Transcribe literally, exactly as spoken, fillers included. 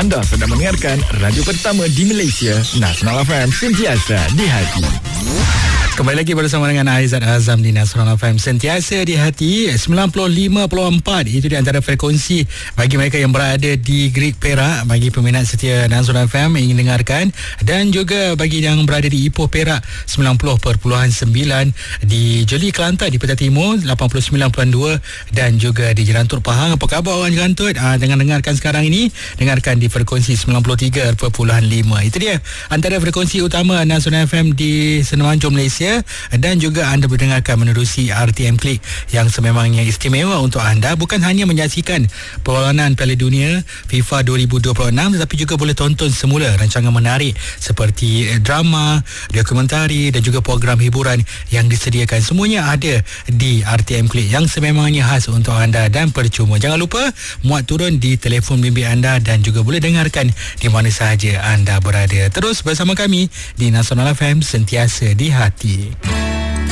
Anda sedang mendengarkan radio pertama di Malaysia, Nasional F M, sentiasa di hati. Kembali lagi bersama dengan Aizat Azam di Nasional F M, sentiasa di hati. Sembilan puluh lima perpuluhan empat itu di antara frekuensi bagi mereka yang berada di Greek Perak, bagi peminat setia Nasional F M ingin dengarkan, dan juga bagi yang berada di Ipoh Perak sembilan puluh perpuluhan sembilan, di Joli Kelantan di Petang Timur lapan puluh sembilan perpuluhan dua, dan juga di Jerantut Pahang. Apa khabar orang Jerantut? Ah, dengan dengarkan sekarang ini, dengarkan di frekuensi sembilan puluh tiga perpuluhan lima. Itu dia antara frekuensi utama Nasional F M di semenanjung Malaysia. Dan juga anda berdengarkan menerusi R T M Click yang sememangnya istimewa untuk anda. Bukan hanya menyaksikan perlawanan Piala Dunia FIFA dua ribu dua puluh enam, tetapi juga boleh tonton semula rancangan menarik seperti drama, dokumentari dan juga program hiburan yang disediakan. Semuanya ada di R T M Click yang sememangnya khas untuk anda dan percuma. Jangan lupa muat turun di telefon bimbit anda dan juga boleh dengarkan di mana sahaja anda berada. Terus bersama kami di Nasional F M, sentiasa di hati.